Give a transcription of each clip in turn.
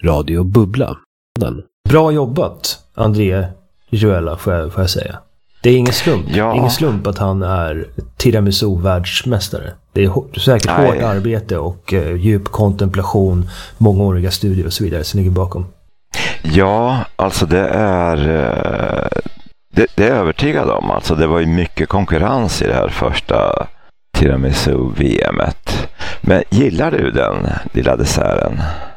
Radio Bubbla. Bra jobbat, André Joella, får jag säga. Det är ingen slump. Ja. Ingen slump att han är tiramisu-världsmästare. Det är säkert hårt arbete och djup kontemplation, mångåriga studier och så vidare som ligger bakom. Ja, alltså det är övertygad om. Alltså det var ju mycket konkurrens i det här första tiramisu-VMet. Men gillar du den lilla desserten?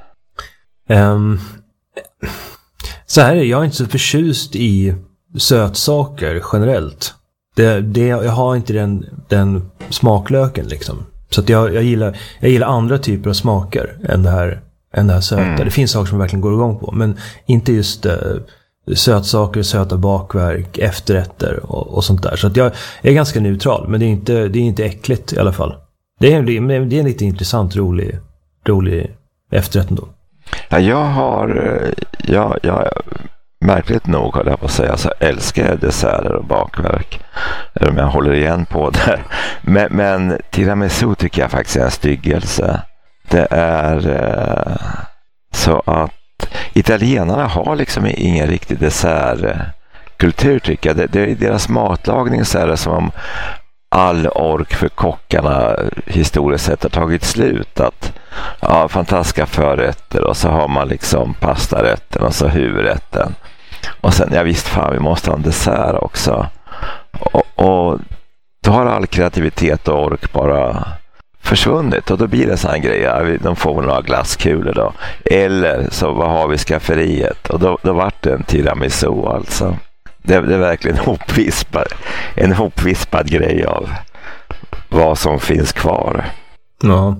Så här är jag är inte så förtjust i sötsaker generellt. Jag har inte den smaklöken liksom. Så att jag gillar andra typer av smaker än det här söta. Det finns saker som jag verkligen går igång på, men inte just sötsaker, söta bakverk, efterrätter och sånt där. Så att jag är ganska neutral, men det är inte äckligt i alla fall. Det är en lite intressant, rolig efterrätt ändå. Ja, jag märkligt nog håller jag på att säga, så älskar jag desserter och bakverk. Eller om jag håller igen på det. Men tiramisu tycker jag faktiskt är en styggelse. Det är så att italienarna har liksom ingen riktig dessertkultur, tycker jag. Det är deras matlagning så är det som om all ork för kockarna historiskt sett har tagit slut. Att fantastiska förrätter och så har man liksom pastarätten och så huvudrätten. Och sen, visst fan, vi måste ha en dessert också. Och då har all kreativitet och ork bara försvunnit. Och då blir det så här grejer. De får några glasskulor då. Eller så, vad har vi skafferiet? Och då vart det en tiramisu alltså. Det är verkligen en hopvispad grej av vad som finns kvar. Ja.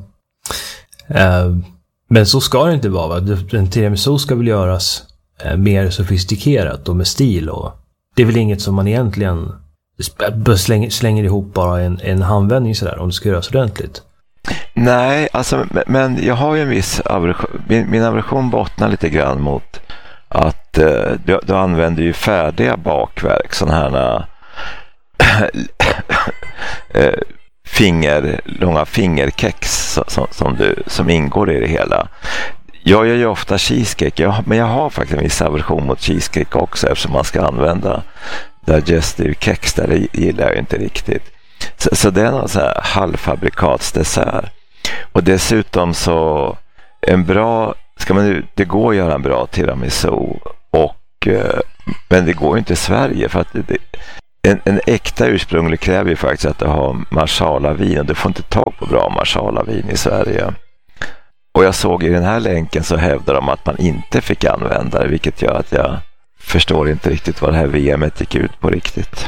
Men så ska det inte vara, va? En tiramisu ska väl göras mer sofistikerat och med stil. Och det är väl inget som man egentligen slänger ihop bara en handvändning sådär, om det ska göras ordentligt. Nej, alltså, men jag har ju en viss aversion. Min aversion bottnar lite grann mot att du använder ju färdiga bakverk, sådana här långa fingerkex som ingår i det hela. Jag gör ju ofta cheesecake, men jag har faktiskt en viss aversion mot cheesecake också, eftersom man ska använda digestive kex där. Det gillar jag inte riktigt. Så det är någon så här halvfabrikatsdessert. Och dessutom så det går att göra en bra tiramisu men det går inte i Sverige, för att en äkta ursprunglig kräver ju faktiskt att du har marsala-vin, och du får inte tag på bra marsala-vin i Sverige. Och jag såg i den här länken så hävdar de att man inte fick använda det, vilket gör att jag förstår inte riktigt vad det här VMet gick ut på riktigt.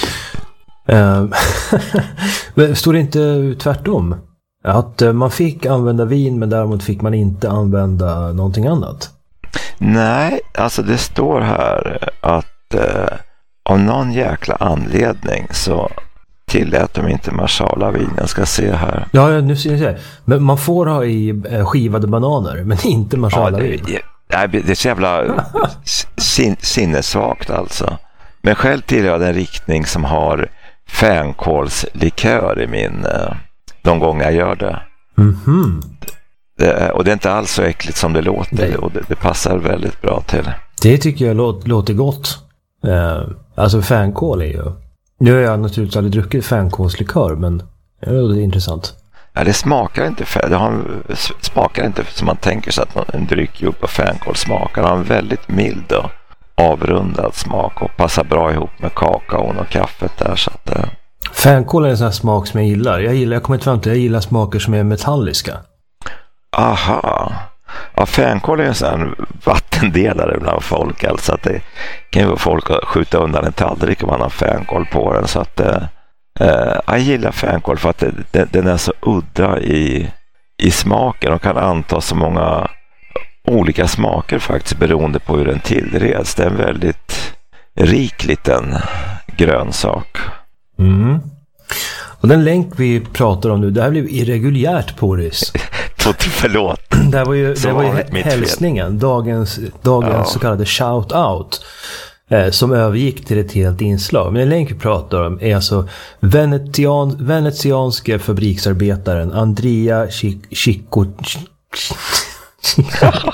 Men stod det inte tvärtom? Att man fick använda vin, men däremot fick man inte använda någonting annat? Nej, alltså det står här att av någon jäkla anledning så tillät de inte marsala-vin. Jag ska se här. Ja, nu ser jag. Men man får ha i skivade bananer, men inte marsala-vin. Ja, det är så jävla sinnessvagt alltså. Men själv tillhör jag den riktning som har fänkålslikör i min de gånger jag gör det. Mm-hmm. Och det är inte alls så äckligt som det låter. Och det passar väldigt bra till. Det tycker jag låter gott. Alltså fänkål är ju... Nu har jag naturligtvis aldrig druckit fänkålslikör, men det är intressant. Ja, det smakar inte smakar inte som man tänker sig att en dryck gjord på fänkål smakar. Det har en väldigt mild och avrundad smak och passar bra ihop med kakaon och kaffet där. Så att, fänkål är en sån här smak som jag gillar. Jag kommer inte fram till, jag gillar smaker som är metalliska. Aha. Ja, fänkål är en sån vattendelare bland folk. Alltså att det kan ju vara folk att skjuta undan en tallrik om man har fänkål på den. Så att jag gillar fänkål för att den är så udda i smaken och kan anta så många olika smaker faktiskt beroende på hur den tillreds. Det är en väldigt rik liten grönsak. Mm. Och den länk vi pratar om nu, det här blev irreguljärt på Boris. Förlåt. Det var ju hälsningen, dagens så kallade shout-out, som övergick till ett helt inslag. Men den länk vi pratar om är alltså venetianska fabriksarbetaren Andrea Chico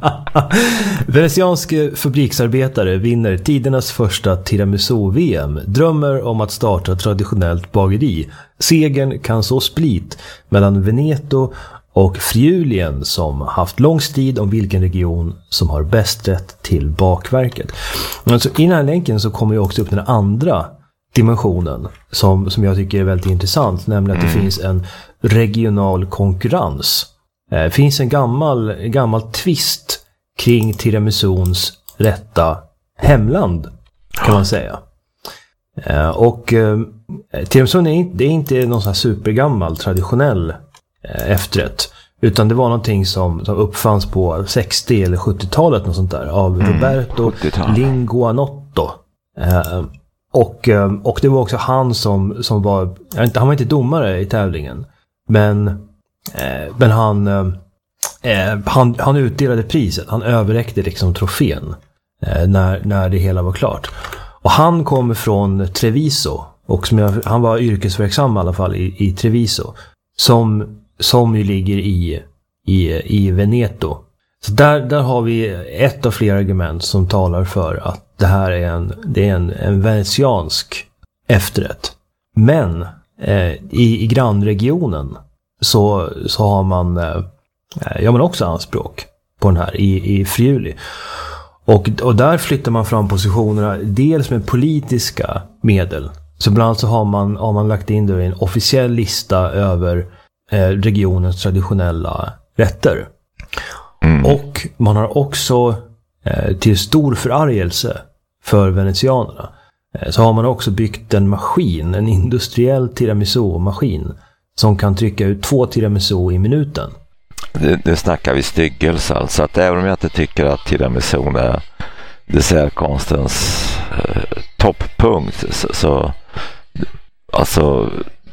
Venetiansk fabriksarbetare vinner tidernas första tiramisu-VM. Drömmer om att starta traditionellt bageri. Segern kan så split mellan Veneto och Friulien som haft lång strid om vilken region som har bäst rätt till bakverket. Alltså, i den här länken så kommer ju också upp den andra dimensionen som jag tycker är väldigt intressant, nämligen att det finns en regional konkurrens. Det finns en gammal twist kring tiramisuns rätta hemland, kan man säga. Och tiramisun är inte någon sån här supergammal traditionell efterrätt, utan det var någonting som uppfanns på 60 eller 70-talet något sånt där, av Roberto Linguanotto. Och det var också han som var, han var inte domare i tävlingen, men han utdelade priset. Han överräckte liksom trofén när det hela var klart. Och han kommer från Treviso, och han var yrkesverksam i alla fall i Treviso, som ju ligger i Veneto. Så där har vi ett av flera argument som talar för att det här är en venetiansk efterrätt. Men i grannregionen så har man också anspråk på den här i Friuli. Och där flyttar man fram positionerna dels med politiska medel. Så bland annat så har man lagt in det i en officiell lista över regionens traditionella rätter. Och man har också till stor förargelse för venetianerna så har man också byggt en industriell tiramisu-maskin som kan trycka ut 2 tiramisu i minuten. Det snackar vi styggelse, alltså att även om jag inte tycker att tiramisu är dessertkonstens topppunkt, så alltså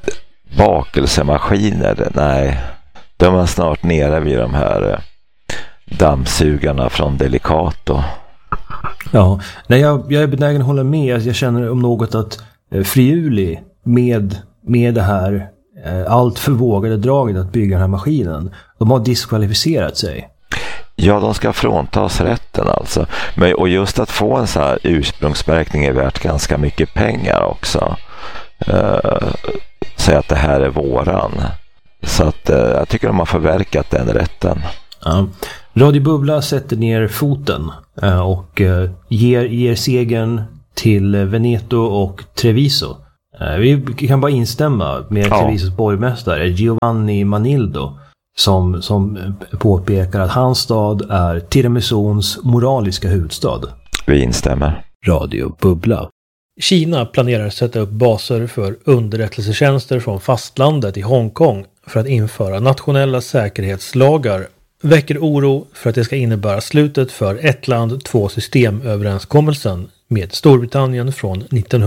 bakelsemaskiner, nej, de är snart nere vid de här dammsugarna från Delicato. Ja, nej, jag är benägen att hålla med. Jag känner om något att Friuli med det här allt för vågade draget att bygga den här maskinen, de har diskvalificerat sig. Ja, de ska fråntas rätten alltså. Och just att få en så här ursprungsmärkning är värt ganska mycket pengar också. Säga att det här är våran. Så att jag tycker de har förverkat den rätten. Ja. Radio Bubbla sätter ner foten och ger segern till Veneto och Treviso. Vi kan bara instämma med Trevisos borgmästare Giovanni Manildo som påpekar att hans stad är tiramisuns moraliska huvudstad. Vi instämmer. Radio Bubbla. Kina planerar sätta upp baser för underrättelsetjänster från fastlandet i Hongkong för att införa nationella säkerhetslagar. Väcker oro för att det ska innebära slutet för ett land, två system-överenskommelsen med Storbritannien från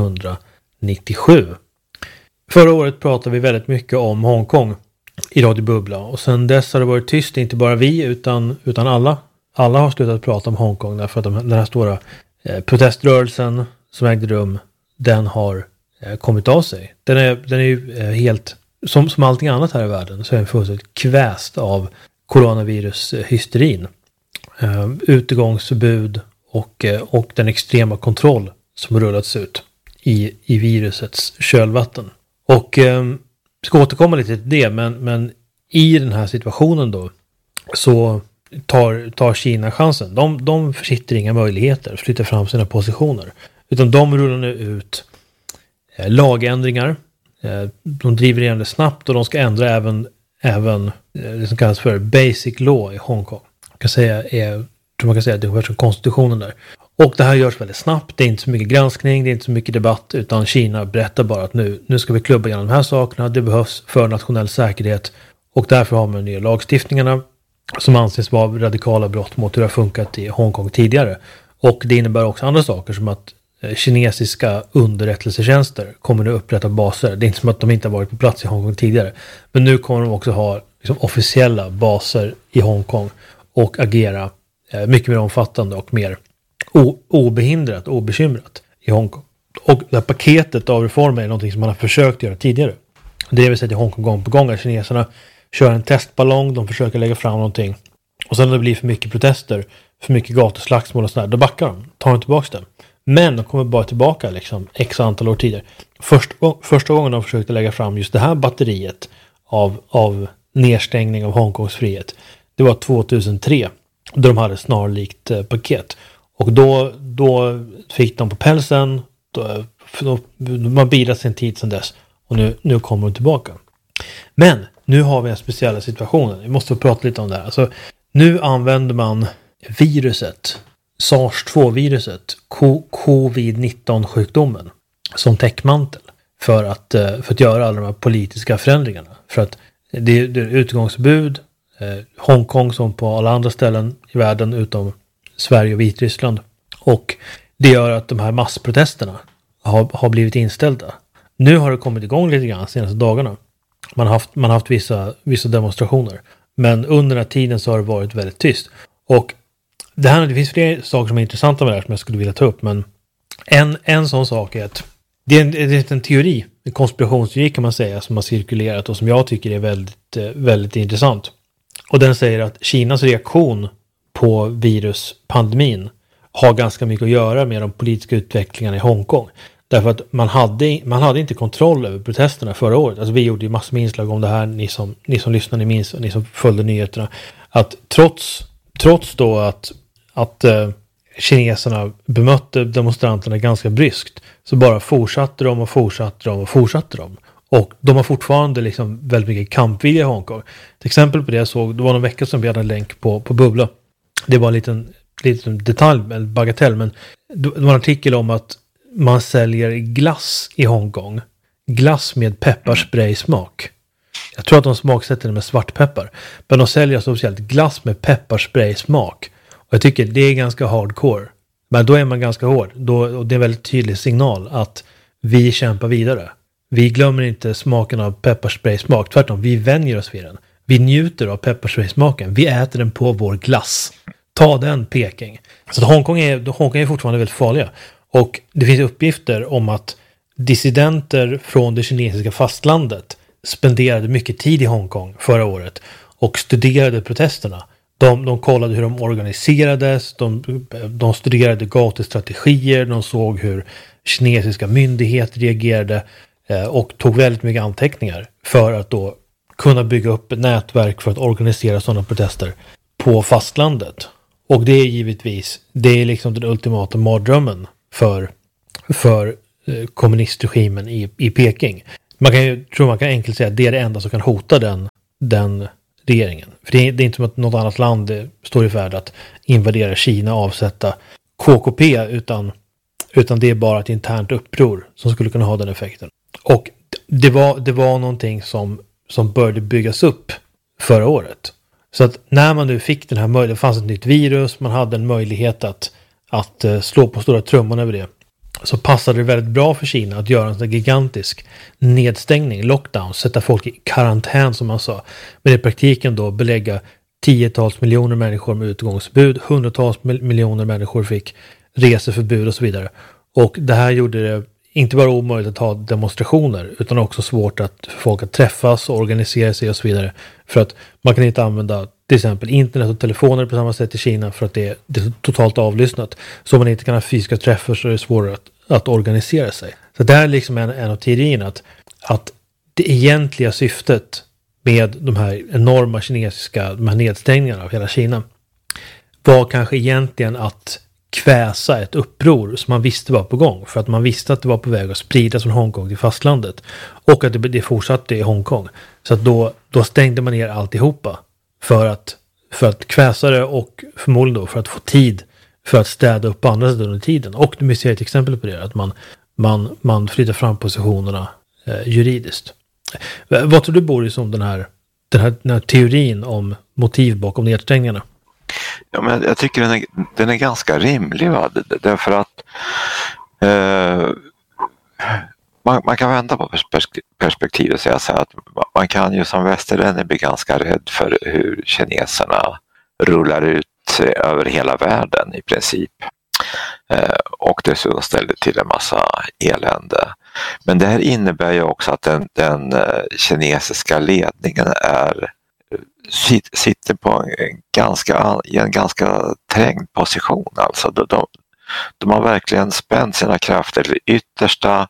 1997. Förra året pratade vi väldigt mycket om Hongkong i Radio Bubbla, och sen dess har det varit tyst, inte bara vi utan alla. Alla har slutat prata om Hongkong därför att den här stora proteströrelsen som ägde rum, den har kommit av sig. Den är ju helt, som allting annat här i världen, så är den fullständigt kväst av coronavirushysterin. Utegångsförbud och den extrema kontroll som rullats ut i virusets kölvatten. Och ska återkomma lite till det, men i den här situationen då så tar Kina chansen. De försitter inga möjligheter att flytta fram sina positioner, utan de rullar nu ut lagändringar. De driver igenom det snabbt, och de ska ändra även det som kallas för basic law i Hongkong. Man kan säga att det är som konstitutionen där. Och det här görs väldigt snabbt. Det är inte så mycket granskning, det är inte så mycket debatt, utan Kina berättar bara att nu ska vi klubba igenom de här sakerna. Det behövs för nationell säkerhet, och därför har man de nya lagstiftningarna som anses vara radikala brott mot hur det har funkat i Hongkong tidigare. Och det innebär också andra saker, som att kinesiska underrättelsetjänster kommer nu upprätta baser. Det är inte som att de inte har varit på plats i Hongkong tidigare, men nu kommer de också ha liksom officiella baser i Hongkong och agera mycket mer omfattande och mer obehindrat och obekymrat i Hongkong. Och det här paketet av reformer är någonting som man har försökt göra tidigare. Det vill säga i Hongkong gång på gång att kineserna kör en testballong, de försöker lägga fram någonting, Och sen när det blir för mycket protester, för mycket gatuslagsmål och sådär, då backar de. Tar de tillbaka det. Men de kommer bara tillbaka liksom x antal år tidigare. Första gången de försökte lägga fram just det här batteriet av nedstängning av Hongkongs frihet, det var 2003. Då de hade snarlikt paket. Och då fick de på pälsen. De har bilat sin tid sedan dess. Och nu kommer de tillbaka. Men nu har vi en speciell situation. Vi måste prata lite om det här. Alltså, nu använder man viruset, SARS-2-viruset, covid-19-sjukdomen som täckmantel för att göra alla de här politiska förändringarna. För att det är utgångsförbud, Hongkong som på alla andra ställen i världen utom Sverige och Vitryssland. Och det gör att de här massprotesterna har blivit inställda. Nu har det kommit igång lite grann de senaste dagarna. Man har haft vissa demonstrationer. Men under den här tiden så har det varit väldigt tyst. Och det finns flera saker som är intressanta med det här som jag skulle vilja ta upp. Men en sån sak är att det är en teori, en konspirationsteori kan man säga, som har cirkulerat och som jag tycker är väldigt, väldigt intressant. Och den säger att Kinas reaktion på viruspandemin har ganska mycket att göra med de politiska utvecklingarna i Hongkong. Därför att man hade inte kontroll över protesterna förra året. Alltså vi gjorde ju massor med inslag om det här, ni som lyssnade, ni minns, ni som följde nyheterna. Att trots då att kineserna bemötte demonstranterna ganska bryskt, så bara fortsatte de. Och de har fortfarande liksom väldigt mycket kampvilja i Hongkong. Ett exempel på det jag såg, det var någon vecka sedan vi hade en länk på Bubbla. Det var en liten detalj, en bagatell, men det var en artikel om att man säljer glass i Hongkong. Glass med pepparspray-smak. Jag tror att de smaksätter det med svartpeppar. Men de säljer alltså officiellt glass med pepparspray-smak. Och jag tycker det är ganska hardcore. Men då är man ganska hård. Och det är en väldigt tydlig signal att vi kämpar vidare. Vi glömmer inte smaken av pepparspray-smak. Tvärtom, vi vänjer oss vid den. Vi njuter av pepparspray-smaken. Vi äter den på vår glass. Ta den, Peking. Så Hongkong är fortfarande väldigt farliga. Och det finns uppgifter om att dissidenter från det kinesiska fastlandet spenderade mycket tid i Hongkong förra året och studerade protesterna. De kollade hur de organiserades, de studerade gatustrategier, de såg hur kinesiska myndigheter reagerade och tog väldigt mycket anteckningar för att då kunna bygga upp ett nätverk för att organisera sådana protester på fastlandet. Och det är givetvis, det är liksom den ultimata mardrömmen för kommunistregimen i Peking. Man kan enkelt säga att det är det enda som kan hota den regeringen. För det är inte som att något annat land står i färd att invadera Kina och avsätta KKP, utan det är bara ett internt uppror som skulle kunna ha den effekten. Och det var någonting som började byggas upp förra året. Så att när man nu fick den här möjligheten, det fanns ett nytt virus, man hade en möjlighet att slå på stora trumman över det, så passade det väldigt bra för Kina att göra en sån gigantisk nedstängning, lockdown, sätta folk i karantän som man sa. Men i praktiken då belägga 10-tals miljoner människor med utgångsförbud, 100-tals miljoner människor fick reseförbud och så vidare. Och det här gjorde det inte bara omöjligt att ha demonstrationer, utan också svårt för folk att träffas och organisera sig och så vidare. För att man kan inte använda till exempel internet och telefoner på samma sätt i Kina för att det är totalt avlyssnat. Så om man inte kan ha fysiska träffar så är det svårare att organisera sig. Så det här är liksom en av teorierna att det egentliga syftet med de här enorma de här nedstängningarna av hela Kina var kanske egentligen att kväsa ett uppror som man visste var på gång. För att man visste att det var på väg att spridas från Hongkong till fastlandet. Och att det fortsatte i Hongkong. Så att då stängde man ner alltihopa. För att kväsa det och förmodligen då för att få tid för att städa upp på andra sidan under tiden. Och vi ser ett exempel på det. Att man flyttar fram positionerna juridiskt. Vad tror du, Boris, om den här teorin om motiv bakom nedstängningarna? Ja, men jag tycker den är ganska rimlig, va? Därför att man kan vända på perspektivet och säga så här att man kan ju som västerlänning bli ganska rädd för hur kineserna rullar ut sig över hela världen i princip. Och dessutom ställer till en massa elände. Men det här innebär ju också att den kinesiska ledningen är sitter på i en ganska trängd position. Alltså de har verkligen spänt sina krafter till det yttersta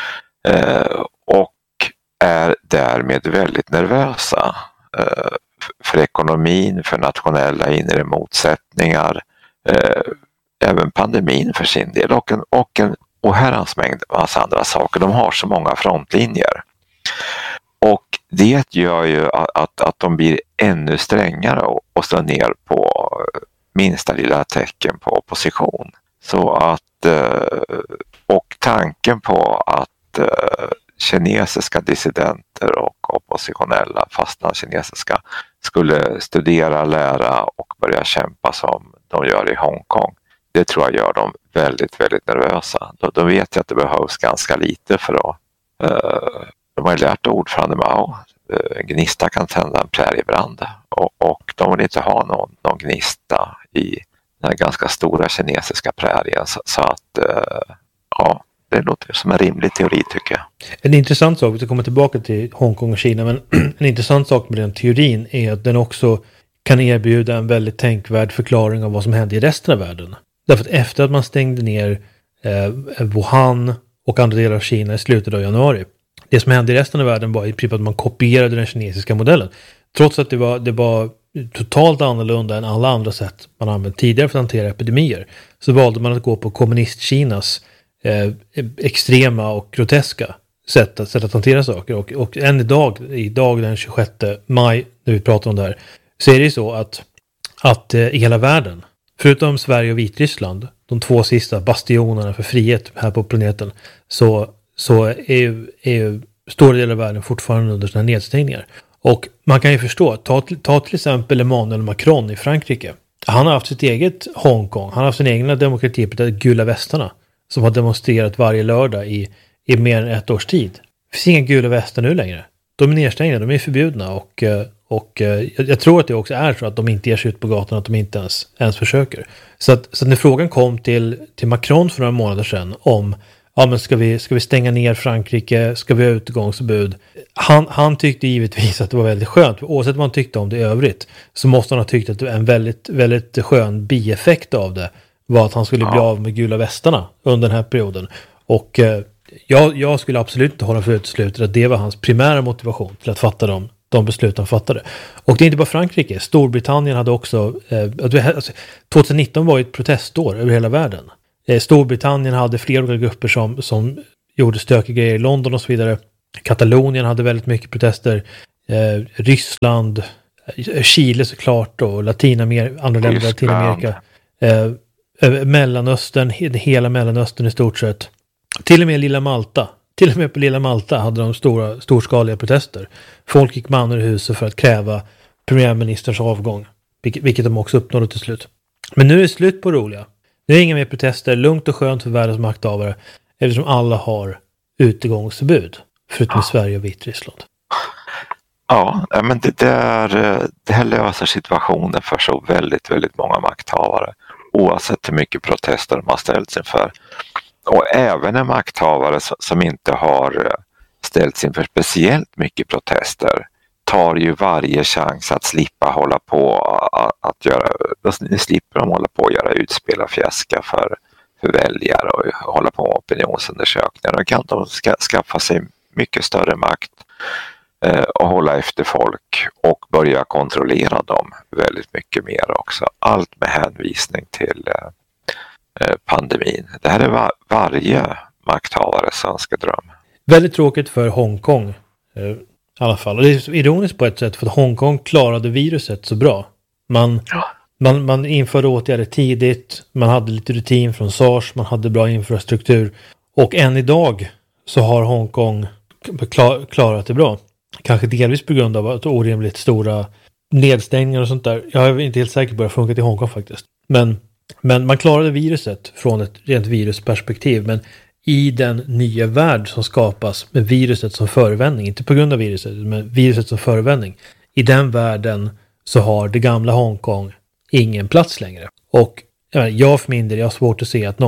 och är därmed väldigt nervösa för ekonomin, för nationella inre motsättningar, även pandemin för sin del och en oherrans mängd massa andra saker. De har så många frontlinjer. Och det gör ju att de blir ännu strängare och slår ner på minsta lilla tecken på opposition. Så att, och tanken på att kinesiska dissidenter och oppositionella fastna kinesiska skulle studera, lära och börja kämpa som de gör i Hongkong. Det tror jag gör dem väldigt, väldigt nervösa. De vet ju att det behövs ganska lite för att de har lärt ordförande Mao. Gnista kan tända en präriebrand och de vill inte ha någon gnista i den här ganska stora kinesiska prärien. Så att ja, det låter som en rimlig teori tycker jag. En intressant sak, vi ska komma tillbaka till Hongkong och Kina, men en intressant sak med den teorin är att den också kan erbjuda en väldigt tänkvärd förklaring av vad som hände i resten av världen. Därför att efter att man stängde ner Wuhan och andra delar av Kina i slutet av januari, det som hände i resten av världen var i princip att man kopierade den kinesiska modellen. Trots att det var totalt annorlunda än alla andra sätt man använt tidigare för att hantera epidemier, så valde man att gå på kommunist-Kinas extrema och groteska sätt att hantera saker. Och än idag den 26 maj, när vi pratar om det här, så är det ju så att i hela världen, förutom Sverige och Vitryssland, de två sista bastionerna för frihet här på planeten, så är ju stora delar av världen fortfarande under sådana nedstängningar. Och man kan ju förstå, ta till exempel Emmanuel Macron i Frankrike. Han har haft sitt eget Hongkong, han har haft sin egna demokratiparti, Gula västarna, som har demonstrerat varje lördag i mer än ett års tid. Det finns inga gula västar nu längre. De är nedstängda, de är förbjudna och jag tror att det också är så att de inte ger sig ut på gatan, att de inte ens försöker. Så när frågan kom till Macron för några månader sedan om men ska vi stänga ner Frankrike, ska vi ha utgångsförbud? Han tyckte givetvis att det var väldigt skönt. Oavsett vad han tyckte om det i övrigt, så måste han ha tyckt att det var en väldigt, väldigt skön bieffekt av det var att han skulle bli av med gula västarna under den här perioden. Och jag skulle absolut inte hålla för uteslutet att det var hans primära motivation till att fatta de beslut han fattade. Och det är inte bara Frankrike. Storbritannien hade också 2019 var ett protestår över hela världen. Storbritannien hade flera olika grupper som gjorde stökiga grejer i London och så vidare. Katalonien hade väldigt mycket protester. Ryssland, Chile såklart och andra länder i Latinamerika. Mellanöstern, hela Mellanöstern i stort sett. Till och med lilla Malta. Till och med på lilla Malta hade de storskaliga protester. Folk gick man ur huset för att kräva premiärministerns avgång. Vilket de också uppnådde till slut. Men nu är det slut på roliga. Nu är inga mer protester, lugnt och skönt för världens makthavare, eftersom alla har utegångsförbud, förutom Sverige och Vitryssland. Ja, men det här löser situationen för så väldigt, väldigt många makthavare, oavsett hur mycket protester de har ställts inför. Och även en makthavare som inte har ställts inför speciellt mycket protester tar ju varje chans att slippa hålla på att göra, slipper de hålla på att göra utspel och fjäska för väljare och hålla på med opinionsundersökningar. Då kan de skaffa sig mycket större makt och hålla efter folk och börja kontrollera dem väldigt mycket mer också. Allt med hänvisning till pandemin. Det här är varje makthavare önskedröm. Väldigt tråkigt för Hongkong i alla fall. Och det är ironiskt på ett sätt, för att Hongkong klarade viruset så bra. Man införde åtgärder tidigt, man hade lite rutin från SARS, man hade bra infrastruktur. Och än idag så har Hongkong klarat det bra. Kanske delvis på grund av att orimligt stora nedstängningar och sånt där. Jag är inte helt säker på att det har funkat i Hongkong faktiskt. Men man klarade viruset från ett rent virusperspektiv. Men i den nya värld som skapas med viruset som förevändning, inte på grund av viruset, men viruset som förevändning, i den världen så har det gamla Hongkong ingen plats längre. Och jag för min del, jag har svårt att se att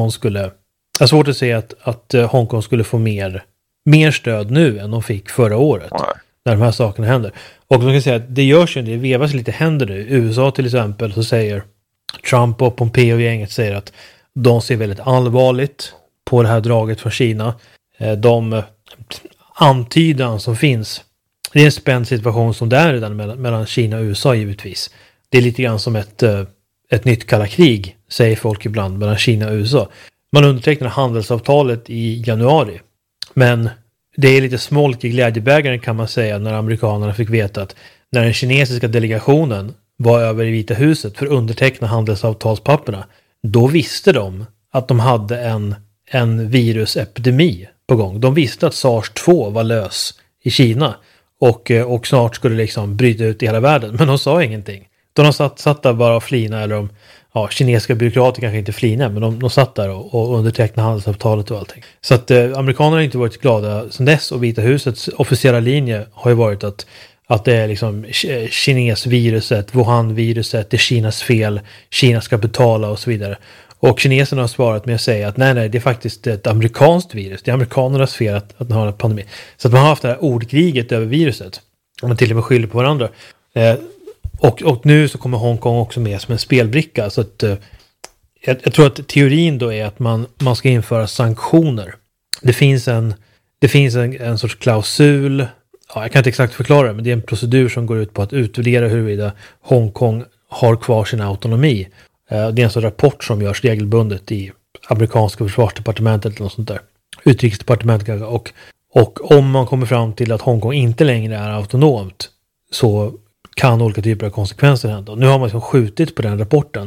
att Hongkong skulle få mer stöd nu än de fick förra året. när de här sakerna händer. Och man kan säga att det görs ju, det vevas lite händer nu. I USA till exempel så säger Trump och Pompeo-gänget säger att de ser väldigt allvarligt på det här draget från Kina. De antydan som finns, det är en spänd situation som det är redan mellan Kina och USA givetvis. Det är lite grann som ett nytt kalla krig, säger folk ibland, mellan Kina och USA. Man undertecknade handelsavtalet i januari. Men det är lite smolk i glädjebägaren kan man säga när amerikanerna fick veta att när den kinesiska delegationen var över i Vita huset för att underteckna handelsavtalspapperna, då visste de att de hade en virusepidemi på gång. De visste att SARS-2 var lös i Kina och snart skulle liksom bryta ut i hela världen. Men de sa ingenting. De satt där bara och flina, eller kinesiska byråkrater kanske inte flina, men de satt där och undertecknade handelsavtalet och allting. Så att amerikanerna har inte varit glada sedan dess, och Vita husets officiella linje har ju varit att det är liksom kinesviruset, Wuhan-viruset, det är Kinas fel, Kina ska betala och så vidare. Och kineserna har svarat med att säga att nej, det är faktiskt ett amerikanskt virus. Det är amerikanernas fel att man har en pandemi. Så att man har haft det här ordkriget över viruset. Och man till och med skyller på varandra. Och nu så kommer Hongkong också med som en spelbricka. Så att jag tror att teorin då är att man ska införa sanktioner. Det finns en sorts klausul. Ja, jag kan inte exakt förklara det, men det är en procedur som går ut på att utvärdera huruvida Hongkong har kvar sin autonomi. Det är en sån rapport som görs regelbundet i amerikanska försvarsdepartementet eller något sånt där. Utrikesdepartementet. Och om man kommer fram till att Hongkong inte längre är autonomt, så kan olika typer av konsekvenser hända. Nu har man liksom skjutit på den rapporten.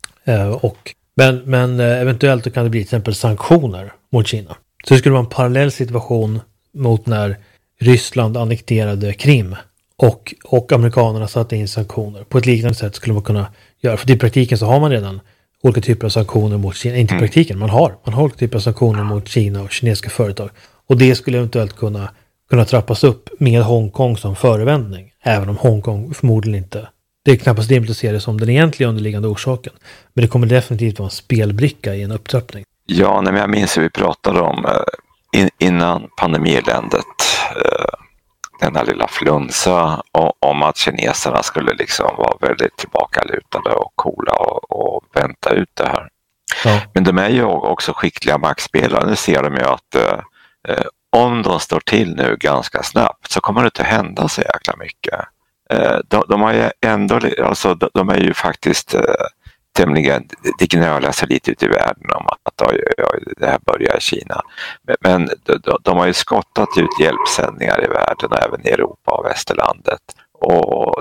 Men eventuellt kan det bli till exempel sanktioner mot Kina. Så det skulle vara en parallell situation mot när Ryssland annekterade Krim och amerikanerna satte in sanktioner. På ett liknande sätt skulle man kunna göra. För i praktiken så har man redan olika typer av sanktioner mot Kina. Inte i praktiken, man har olika typer av sanktioner mot Kina och kinesiska företag. Och det skulle eventuellt kunna trappas upp med Hongkong som förevändning. Även om Hongkong förmodligen inte... Det är knappast rimligt att se det som den egentliga underliggande orsaken. Men det kommer definitivt vara en spelbricka i en upptrappning. Ja, men jag minns hur vi pratade om innan pandemieländet, denna lilla flunsa om att kineserna skulle liksom vara väldigt tillbakalutade och coola och vänta ut det här. Ja. Men de är ju också skickliga maktspelare. Nu ser de ju att om de står till nu ganska snabbt så kommer det inte hända så jäkla mycket. De har ju ändå, alltså de är ju faktiskt tämligen, det gnölar sig lite ut i världen om att det här börjar i Kina. Men de har ju skottat ut hjälpsändningar i världen och även i Europa och västerlandet. Och